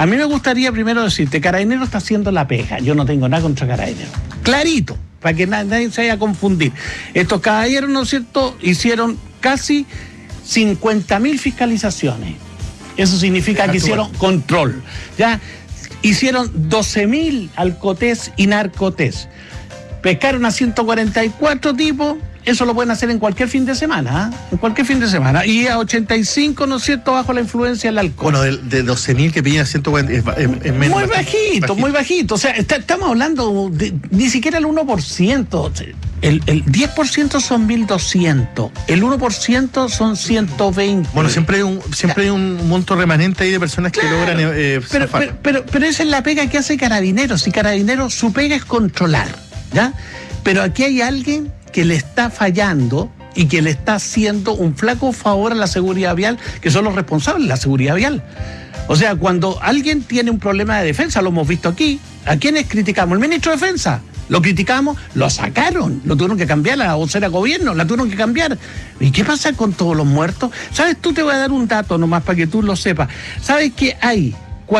A mí me gustaría primero decirte, Carabineros está haciendo la pega. Yo no tengo nada contra Carabineros. Clarito, para que nadie se vaya a confundir. Estos caballeros, ¿no es cierto?, hicieron casi 50.000 fiscalizaciones. Eso significa que hicieron control. Ya hicieron 12.000 alcotés y narcotés. Pescaron a 144 tipos. Eso lo pueden hacer en cualquier fin de semana, ¿eh? En cualquier fin de semana. Y a 85, ¿no es cierto?, bajo la influencia del alcohol. Bueno, de 12.000 que pillan a 140 es menos. Muy bajito, muy bajito. O sea, estamos hablando de ni siquiera el 1%. El 10% son 1.200. El 1% son 120. Bueno, siempre hay un monto remanente ahí de personas, claro, que logran pero esa es la pega que hace Carabineros. Y Carabineros, su pega es controlar, ¿ya? Pero aquí hay alguien que le está fallando y que le está haciendo un flaco favor a la seguridad vial, que son los responsables de la seguridad vial. O sea, cuando alguien tiene un problema de defensa, lo hemos visto aquí, ¿a quiénes criticamos? El ministro de Defensa. Lo criticamos, lo sacaron, lo tuvieron que cambiar, la vocera de gobierno, la tuvieron que cambiar. ¿Y qué pasa con todos los muertos? ¿Sabes? Tú te voy a dar un dato nomás para que tú lo sepas. ¿Sabes que hay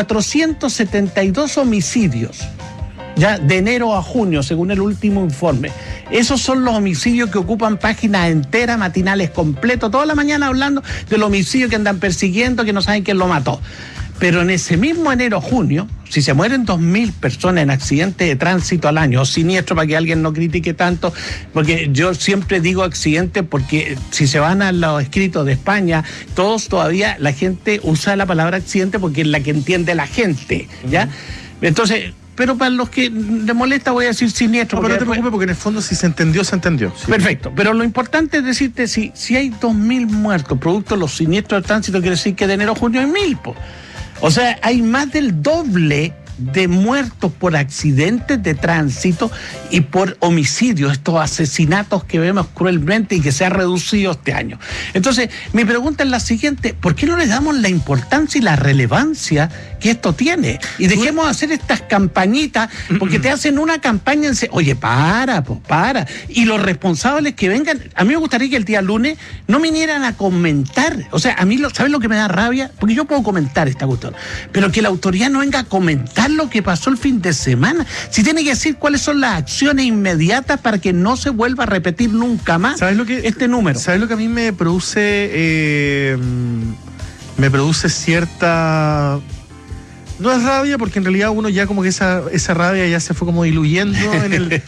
472 homicidios? Ya de enero a junio, según el último informe. Esos son los homicidios que ocupan páginas enteras, matinales completos, toda la mañana hablando del homicidio que andan persiguiendo, que no saben quién lo mató. Pero en ese mismo enero-junio, si se mueren 2.000 personas en accidentes de tránsito al año, o siniestro, para que alguien no critique tanto, porque yo siempre digo accidente, porque si se van a los escritos de España, todos todavía la gente usa la palabra accidente porque es la que entiende la gente, ¿ya? Entonces, pero para los que les molesta voy a decir siniestro. No, pero no te preocupes, porque en el fondo si se entendió, se entendió. Sí. Perfecto, pero lo importante es decirte, si hay 2.000 muertos producto de los siniestros de tránsito, quiere decir que de enero a junio hay 1.000, po. O sea, hay más del doble de muertos por accidentes de tránsito y por homicidios, estos asesinatos que vemos cruelmente y que se ha reducido este año. Entonces, mi pregunta es la siguiente: ¿por qué no le damos la importancia y la relevancia que esto tiene? Y dejemos de hacer estas campañitas, porque te hacen una campaña en... Oye, para. Y los responsables que vengan, a mí me gustaría que el día lunes no vinieran a comentar. O sea, a mí, ¿sabes lo que me da rabia? Porque yo puedo comentar esta cuestión, pero que la autoridad no venga a comentar lo que pasó el fin de semana. Si tiene que decir cuáles son las acciones inmediatas para que no se vuelva a repetir nunca más este número. ¿Sabes lo que a mí me produce? Me produce cierta... No es rabia, porque en realidad uno ya como que esa rabia ya se fue como diluyendo en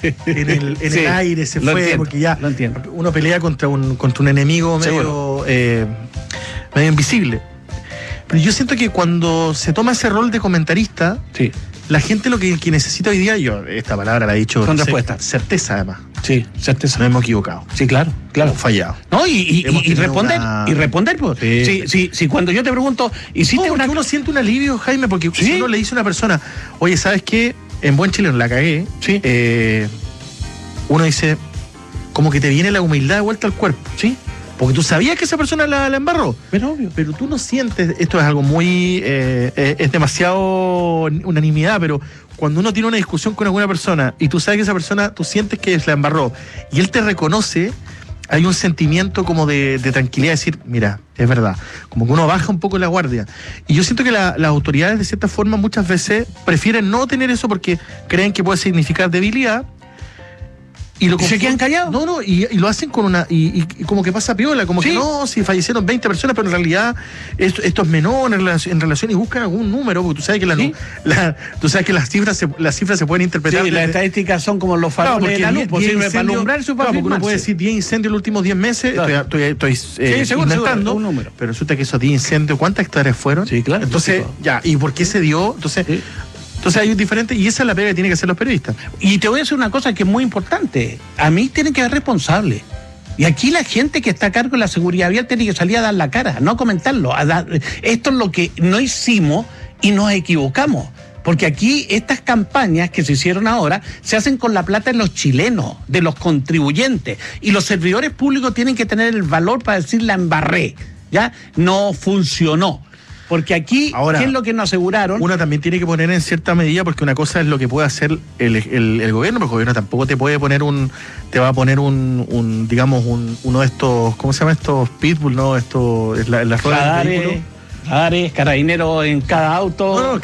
el aire, se fue, entiendo, porque ya uno pelea contra un enemigo medio invisible. Pero yo siento que cuando se toma ese rol de comentarista, sí, la gente lo que necesita hoy día, yo esta palabra la he dicho con respuesta, certeza además. Sí, certeza. No hemos equivocado. Sí, claro. Hemos fallado. No, y responder, pues. Sí, cuando yo te pregunto, hiciste uno siente un alivio, Jaime, porque si uno le dice a una persona, oye, ¿sabes qué? En buen chileno la cagué. Sí. Uno dice, como que te viene la humildad de vuelta al cuerpo. Sí. Porque tú sabías que esa persona la embarró. Pero obvio. Pero tú no sientes, esto es algo muy, es demasiado unanimidad, pero cuando uno tiene una discusión con alguna persona y tú sabes que esa persona, tú sientes que la embarró y él te reconoce, hay un sentimiento como de tranquilidad, de decir, mira, es verdad, como que uno baja un poco la guardia. Y yo siento que las autoridades de cierta forma muchas veces prefieren no tener eso porque creen que puede significar debilidad. Y se quedan callados. No, y lo hacen con una... Y como que pasa piola, como que no, si fallecieron 20 personas, pero en realidad esto es menor en relación, y buscan algún número, porque tú sabes que las cifras se pueden interpretar. Sí, las estadísticas son como los faroles de la luz, sirve para alumbrar su papel. Porque uno puede decir 10 incendios en los últimos 10 meses, claro. estoy inventando, un número. Pero resulta que esos 10 incendios, ¿cuántas hectáreas fueron? Sí, claro. Entonces, ¿y por qué se dio? Entonces hay un diferente, y esa es la pega que tienen que hacer los periodistas. Y te voy a decir una cosa que es muy importante. A mí tienen que haber responsables. Y aquí la gente que está a cargo de la seguridad vial tiene que salir a dar la cara, no a comentarlo. Esto es lo que no hicimos y nos equivocamos. Porque aquí estas campañas que se hicieron ahora se hacen con la plata de los chilenos, de los contribuyentes. Y los servidores públicos tienen que tener el valor para decir la embarré. ¿Ya? No funcionó. Porque aquí, ahora, ¿qué es lo que nos aseguraron? Una también tiene que poner en cierta medida, porque una cosa es lo que puede hacer el gobierno, pero el gobierno tampoco te puede poner uno de estos, ¿cómo se llama estos? Pitbull, ¿no? Esto es la rueda del vehículo. Carabineros en cada auto. No,